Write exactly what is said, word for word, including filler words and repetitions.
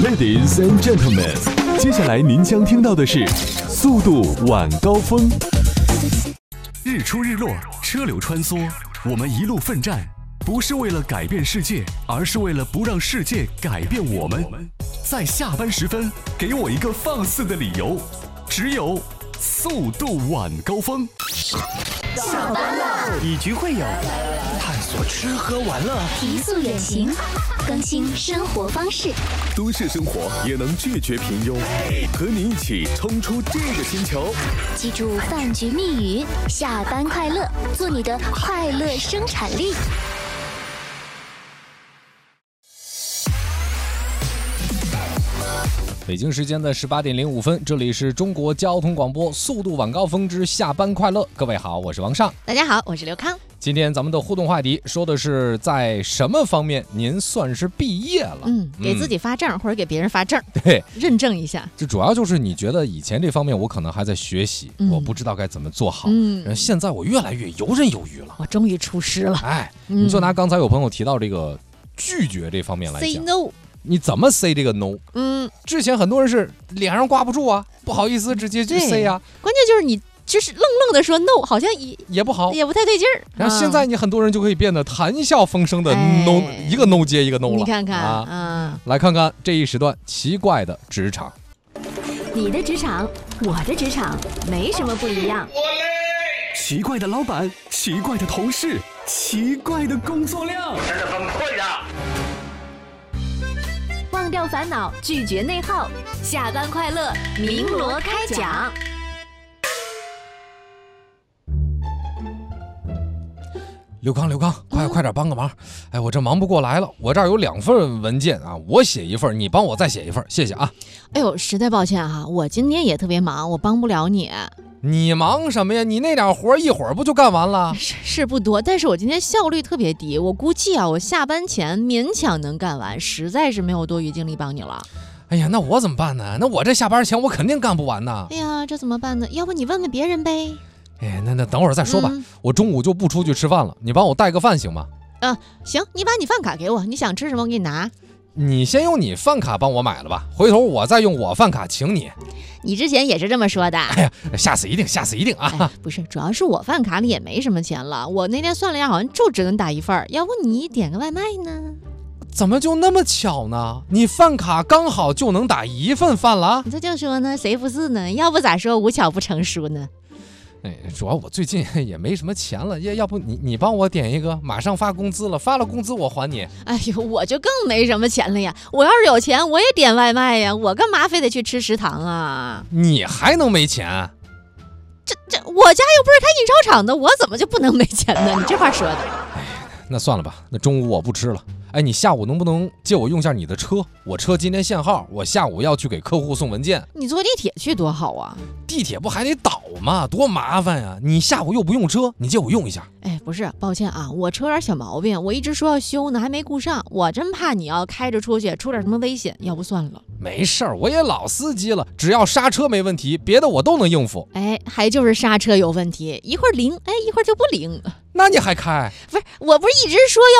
Ladies and gentlemen， 接下来您将听到的是速度晚高峰。日出日落，车流穿梭，我们一路奋战，不是为了改变世界，而是为了不让世界改变我们。在下班时分，给我一个放肆的理由，只有速度晚高峰。 下班了， 以局会友，探索吃喝玩乐， 提速远行，更新生活方式。 都市生活也能拒绝平庸，和你一起冲出这个星球。 记住饭局密语：下班快乐，做你的快乐生产力。 北京时间的十八点零五分，这里是中国交通广播速度晚高峰之下班快乐。各位好，我是王尚。 大家好，我是刘康。 今天咱们的互动话题说的是在什么方面您算是毕业了？ 嗯，给自己发证、嗯、或者给别人发证， 对， 认证一下。 这主要就是你觉得以前这方面我可能还在学习，嗯、我不知道该怎么做好。嗯，现在我越来越游刃有余了， 我终于出师了。 哎，嗯、你就拿刚才有朋友提到这个拒绝这方面来讲 ，say no。 你怎么 say 这个 no？ 嗯，之前很多人是脸上挂不住啊，不好意思直接就 say 啊。 关键就是你就是愣愣的说 no， 好像也也不好， 也不太对劲儿。 然后现在你很多人就可以变得谈笑风生的 no，、哎、一个 no 接一个 no 了。 你看看啊， 嗯， 来看看这一时段奇怪的职场。 你的职场，我的职场，没什么不一样。 我累。奇怪的老板，奇怪的同事，奇怪的工作量，真的很困扰。 忘掉烦恼，拒绝内耗，下班快乐，鸣锣开讲。 刘康，刘康，快、嗯、快点帮个忙！哎，我这忙不过来了，我这儿有两份文件啊，我写一份，你帮我再写一份，谢谢啊。 哎呦，实在抱歉哈、啊，我今天也特别忙，我帮不了你。 你忙什么呀？你那点活一会儿不就干完了？ 是是不多，但是我今天效率特别低，我估计啊，我下班前勉强能干完，实在是没有多余精力帮你了。 哎呀，那我怎么办呢？那我这下班前我肯定干不完呢。 哎呀，这怎么办呢？要不你问问别人呗。 哎，那那等会儿再说吧、嗯。我中午就不出去吃饭了，你帮我带个饭行吗？ 呃，行，你把你饭卡给我，你想吃什么我给你拿。 你先用你饭卡帮我买了吧，回头我再用我饭卡请你。 你之前也是这么说的。 哎呀，下次一定，下次一定啊、 哎！不是，主要是我饭卡里也没什么钱了，我那天算了一下，好像就只能打一份，要不你点个外卖呢？ 怎么就那么巧呢？你饭卡刚好就能打一份饭了？ 你这就说呢，谁不是呢？要不咋说无巧不成书呢？ 哎，主要我最近也没什么钱了，要要不你你帮我点一个，马上发工资了，发了工资我还你。 哎呦，我就更没什么钱了呀！我要是有钱，我也点外卖呀，我干嘛非得去吃食堂啊？ 你还能没钱？ 这这，我家又不是开印钞厂的，我怎么就不能没钱呢？你这话说的。 哎，那算了吧，那中午我不吃了。哎，你下午能不能借我用下你的车？我车今天限号，我下午要去给客户送文件。 你坐地铁去多好啊！ 地铁不还得倒吗？多麻烦呀！你下午又不用车，你借我用一下。 哎，不是，抱歉啊，我车有点小毛病，我一直说要修呢，还没顾上。我真怕你要开着出去出点什么危险，要不算了。 没事儿，我也老司机了，只要刹车没问题，别的我都能应付。 哎，还就是刹车有问题，一会儿灵，哎，一会儿就不灵。 那你还开？ 不是，我不是一直说要